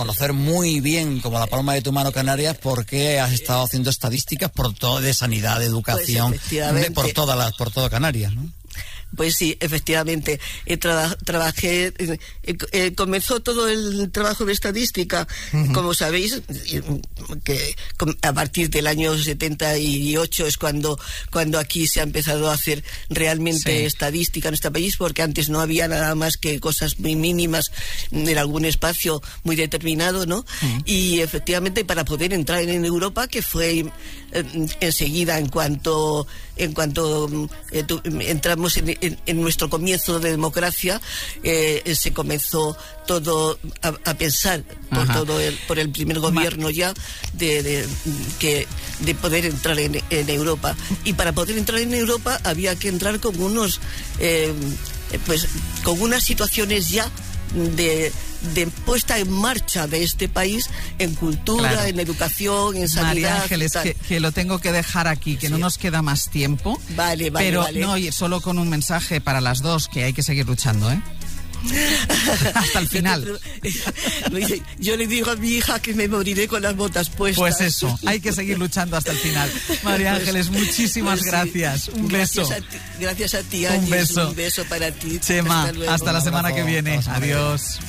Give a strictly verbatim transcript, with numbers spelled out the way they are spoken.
conocer muy bien, como la palma de tu mano, Canarias, porque has estado haciendo estadísticas por todo, de sanidad, de educación, pues de, por toda la, por toda Canarias, ¿no? Pues sí, efectivamente. Eh, traba, trabajé, eh, eh, comenzó todo el trabajo de estadística, uh-huh. como sabéis, que a partir del año setenta y ocho es cuando, cuando aquí se ha empezado a hacer realmente sí. estadística en este país, porque antes no había nada más que cosas muy mínimas en algún espacio muy determinado, ¿no? Uh-huh. Y efectivamente para poder entrar en Europa, que fue eh, enseguida en cuanto, en cuanto eh, tu, entramos en En, en nuestro comienzo de democracia, eh, se comenzó todo a, a pensar por Ajá. todo el, por el primer gobierno ya de, de que de poder entrar en, en Europa, y para poder entrar en Europa había que entrar con unos eh, pues con unas situaciones ya de de puesta en marcha de este país en cultura, claro. en educación, en sanidad. María Ángeles, que, que lo tengo que dejar aquí, que sí. no nos queda más tiempo. Vale, vale, pero vale. no, y solo con un mensaje para las dos, que hay que seguir luchando, ¿eh? Hasta el final. Yo le digo a mi hija que me moriré con las botas puestas. Pues eso, hay que seguir luchando hasta el final. María Ángeles, muchísimas pues sí. gracias. Un gracias beso. A ti, gracias a ti, Ángel. Un beso. Un beso para ti. Chema, hasta, hasta la semana que viene. Adiós.